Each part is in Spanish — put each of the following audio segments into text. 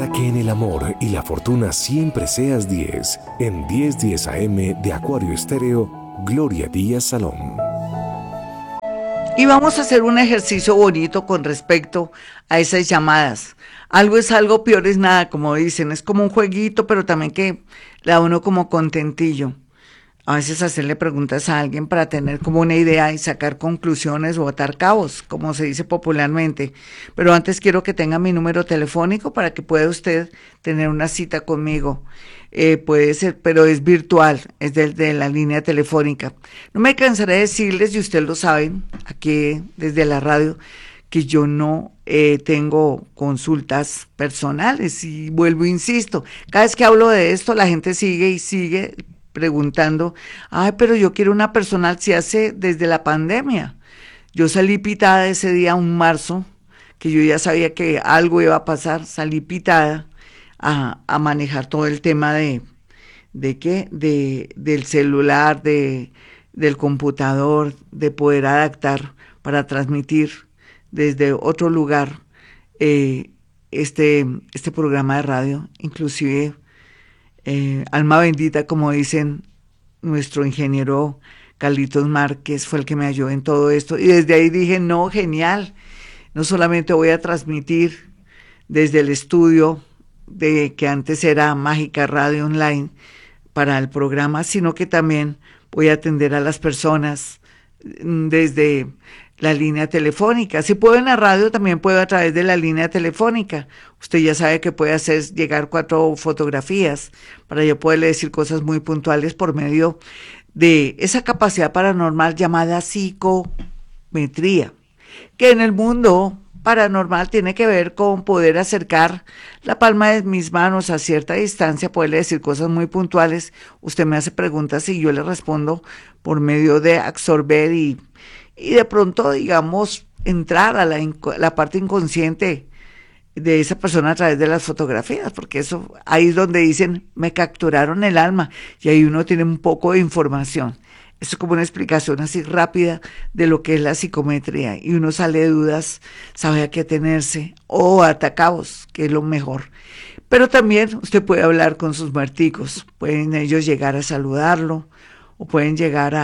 Para que en el amor y la fortuna siempre seas 10, en 10:10 AM de Acuario Estéreo, Gloria Díaz Salón. Y vamos a hacer un ejercicio bonito con respecto a esas llamadas. Algo es algo, peor es nada, como dicen. Es como un jueguito, pero también que le da uno como contentillo. A veces hacerle preguntas a alguien para tener como una idea y sacar conclusiones o atar cabos, como se dice popularmente. Pero antes quiero que tenga mi número telefónico para que pueda usted tener una cita conmigo. Puede ser, pero es virtual, es de la línea telefónica. No me cansaré de decirles, y ustedes lo saben, aquí desde la radio, que yo no tengo consultas personales y vuelvo, insisto, cada vez que hablo de esto la gente sigue y sigue preguntando, ay, pero yo quiero una personal, si hace desde la pandemia. Yo salí pitada ese día, un marzo, que yo ya sabía que algo iba a pasar, salí pitada a manejar todo el tema ¿de qué? Del celular, del computador, de poder adaptar para transmitir desde otro lugar este programa de radio, inclusive alma bendita, como dicen nuestro ingeniero Carlitos Márquez, fue el que me ayudó en todo esto. Y desde ahí dije, no, genial, no solamente voy a transmitir desde el estudio de que antes era Mágica Radio Online para el programa, sino que también voy a atender a las personas desde la línea telefónica. Si puedo en la radio, también puedo a través de la línea telefónica. Usted ya sabe que puede hacer llegar 4 fotografías para yo poderle decir cosas muy puntuales por medio de esa capacidad paranormal llamada psicometría, que en el mundo paranormal tiene que ver con poder acercar la palma de mis manos a cierta distancia, poderle decir cosas muy puntuales. Usted me hace preguntas y yo le respondo por medio de absorber y de pronto, digamos, entrar a la parte inconsciente de esa persona a través de las fotografías, porque eso ahí es donde dicen, me capturaron el alma, y ahí uno tiene un poco de información. Esto es como una explicación así rápida de lo que es la psicometría, y uno sale de dudas, sabe a qué atenerse, o atacados, que es lo mejor. Pero también usted puede hablar con sus muerticos, pueden ellos llegar a saludarlo, o pueden llegar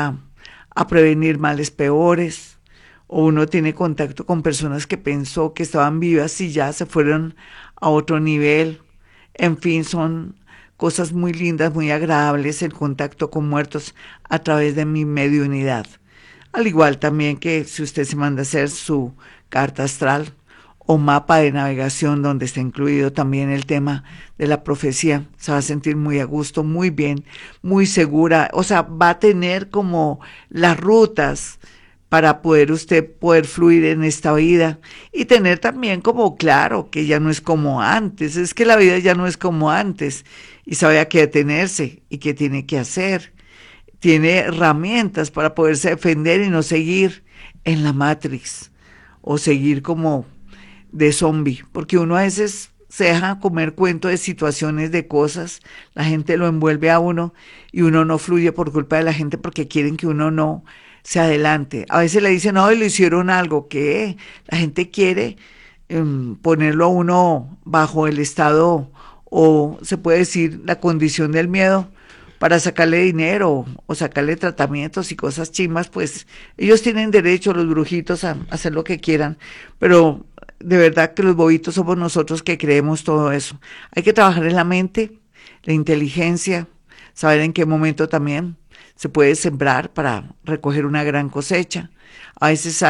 a prevenir males peores, o uno tiene contacto con personas que pensó que estaban vivas y ya se fueron a otro nivel. En fin, son cosas muy lindas, muy agradables el contacto con muertos a través de mi mediunidad. Al igual también que si usted se manda a hacer su carta astral o mapa de navegación donde está incluido también el tema de la profecía, se va a sentir muy a gusto, muy bien, muy segura. O sea, va a tener como las rutas para poder fluir en esta vida y tener también como claro que ya no es como antes, es que la vida ya no es como antes y sabe a qué atenerse y qué tiene que hacer. Tiene herramientas para poderse defender y no seguir en la Matrix o seguir como de zombie, porque uno a veces se deja comer cuento de situaciones, de cosas, la gente lo envuelve a uno y uno no fluye por culpa de la gente porque quieren que uno no se adelante. A veces le dicen, no, y le hicieron algo, que la gente quiere ponerlo a uno bajo el estado, o se puede decir la condición del miedo, para sacarle dinero o sacarle tratamientos y cosas chimas. Pues ellos tienen derecho, los brujitos, a hacer lo que quieran, pero de verdad que los bobitos somos nosotros que creemos todo eso. Hay que trabajar en la mente, la inteligencia, saber en qué momento también se puede sembrar para recoger una gran cosecha. A veces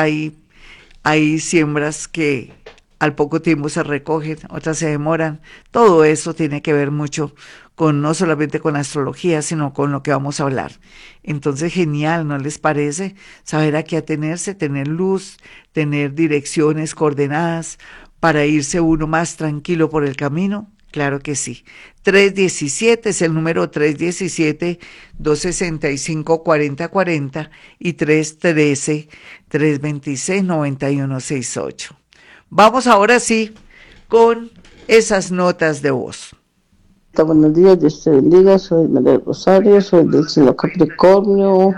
hay siembras que al poco tiempo se recogen, otras se demoran. Todo eso tiene que ver mucho con no solamente con la astrología, sino con lo que vamos a hablar. Entonces, genial, ¿no les parece? Saber a qué atenerse, tener luz, tener direcciones, coordenadas, para irse uno más tranquilo por el camino. Claro que sí. 317 es el número, 317-265-4040 y 313-326-9168. Vamos ahora sí con esas notas de voz. Buenos días, Dios te bendiga, soy María Rosario, soy del signo Capricornio,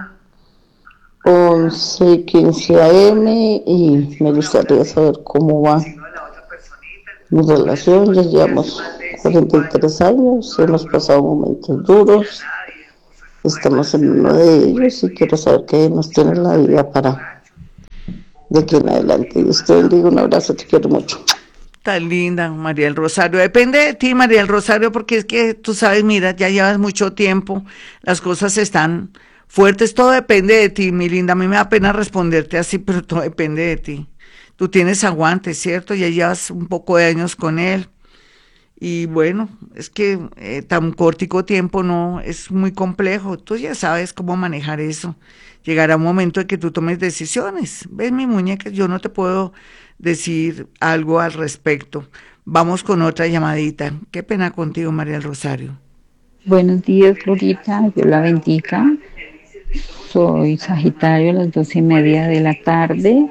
11:15 AM, y me gustaría saber cómo va mi relación. Ya llevamos 43 años, hemos pasado momentos duros, estamos en uno de ellos y quiero saber qué nos tiene la vida para de aquí en adelante. Dios te bendiga, un abrazo, te quiero mucho. Tan linda, María del Rosario. Depende de ti, María del Rosario, porque es que tú sabes, mira, ya llevas mucho tiempo, las cosas están fuertes, todo depende de ti, mi linda. A mí me da pena responderte así, pero todo depende de ti. Tú tienes aguante, ¿cierto? Ya llevas un poco de años con él. Y bueno, es que tan cortico tiempo no, es muy complejo. Tú ya sabes cómo manejar eso. Llegará un momento en que tú tomes decisiones. ¿Ves, mi muñeca? Yo no te puedo decir algo al respecto. Vamos con otra llamadita. Qué pena contigo, María del Rosario. Buenos días, Glorita, Dios la bendiga. Soy Sagitario a las 2:30 de la tarde.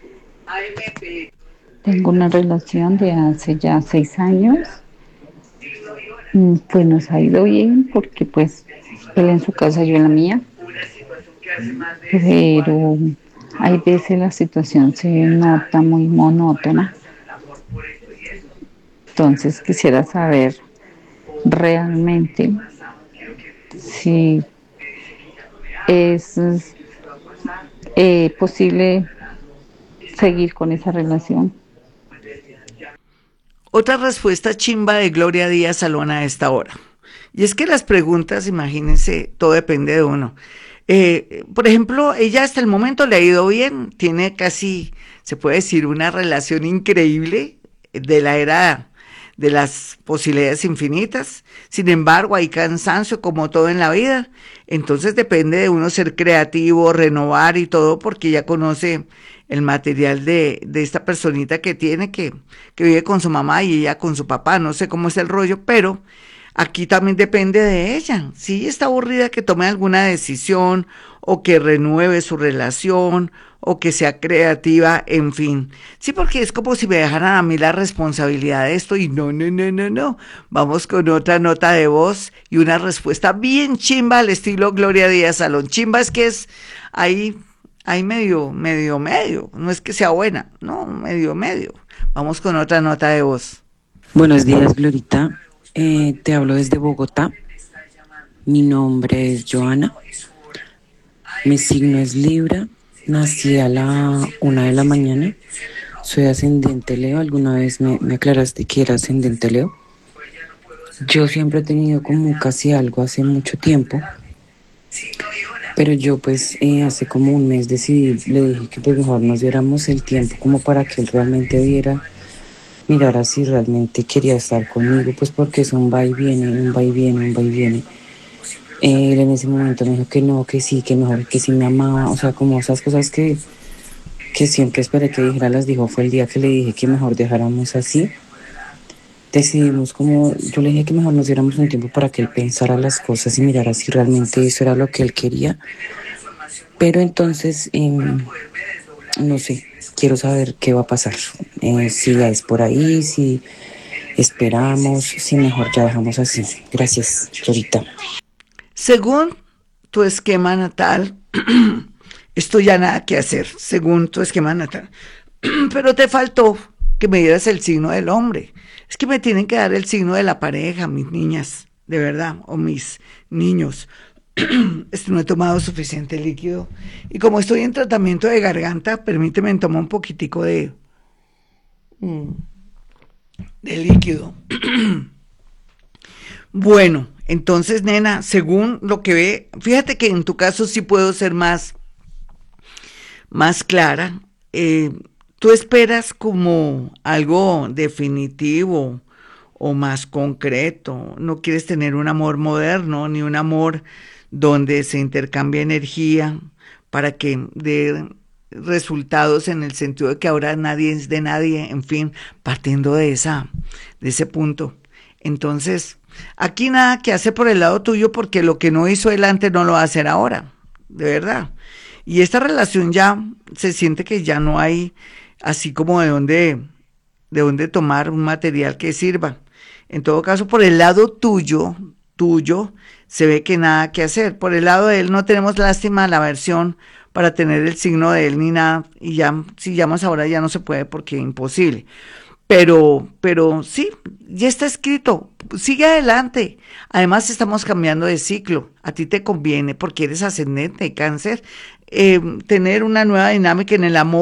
Tengo una relación de hace ya 6 años. Pues nos ha ido bien porque pues él en su casa, yo en la mía. Pero hay veces la situación se nota muy monótona. Entonces quisiera saber realmente si es posible seguir con esa relación. Otra respuesta chimba de Gloria Díaz Salón a esta hora. Y es que las preguntas, imagínense, todo depende de uno. Por ejemplo, ella hasta el momento le ha ido bien, tiene casi, se puede decir, una relación increíble de la era de las posibilidades infinitas. Sin embargo, hay cansancio como todo en la vida. Entonces depende de uno ser creativo, renovar y todo, porque ya conoce el material de esta personita que tiene, que vive con su mamá y ella con su papá. No sé cómo es el rollo, pero aquí también depende de ella. Si está aburrida, que tome alguna decisión o que renueve su relación o que sea creativa, en fin. Sí, porque es como si me dejaran a mí la responsabilidad de esto y no, no, no, no, no. Vamos con otra nota de voz y una respuesta bien chimba al estilo Gloria Díaz Salón. Chimba es que es ahí medio, medio, medio. No es que sea buena, no, medio, medio. Vamos con otra nota de voz. Buenos días, Glorita. Te hablo desde Bogotá. Mi nombre es Joana. Mi signo es Libra. Nací a la 1 de la mañana. Soy ascendente Leo. ¿Alguna vez me aclaraste que era ascendente Leo? Yo siempre he tenido como casi algo hace mucho tiempo. Pero yo pues hace como un mes decidí, le dije que pues mejor nos diéramos el tiempo como para que él realmente mirara si realmente quería estar conmigo, pues porque es un va y viene, un va y viene, un va y viene. Él en ese momento me dijo que no, que sí, que mejor, que sí me amaba, o sea, como esas cosas que siempre esperé que dijera, las dijo, fue el día que le dije que mejor dejáramos así. Decidimos como, yo le dije que mejor nos diéramos un tiempo para que él pensara las cosas y mirara si realmente eso era lo que él quería. Pero entonces, no sé, quiero saber qué va a pasar. Si ya es por ahí, si esperamos, si mejor ya dejamos así. Gracias, Florita. Según tu esquema natal, esto ya nada que hacer, según tu esquema natal. Pero te faltó que me dieras el signo del hombre. Es que me tienen que dar el signo de la pareja, mis niñas, de verdad, o mis niños. No he tomado suficiente líquido. Y como estoy en tratamiento de garganta, permíteme tomar un poquitico de líquido. Bueno, entonces, nena, según lo que ve, fíjate que en tu caso sí puedo ser más clara. Tú esperas como algo definitivo o más concreto. No quieres tener un amor moderno ni un amor donde se intercambia energía para que dé resultados en el sentido de que ahora nadie es de nadie, en fin, partiendo de ese punto. Entonces, aquí nada que hacer por el lado tuyo porque lo que no hizo él antes no lo va a hacer ahora, de verdad. Y esta relación ya se siente que ya no hay así como de dónde tomar un material que sirva. En todo caso, por el lado tuyo, se ve que nada que hacer. Por el lado de él no tenemos lástima la versión para tener el signo de él ni nada. Y ya, si llamas ahora ya no se puede porque es imposible. Pero sí, ya está escrito. sigue adelante. Además, estamos cambiando de ciclo. A ti te conviene, porque eres ascendente, cáncer, tener una nueva dinámica en el amor.